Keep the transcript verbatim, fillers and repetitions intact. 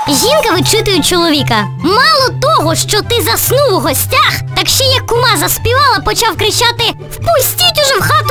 Жінка вичитує чоловіка. Мало того, що ти заснув у гостях, так ще як кума заспівала, почав кричати: «Впустіть уже в хату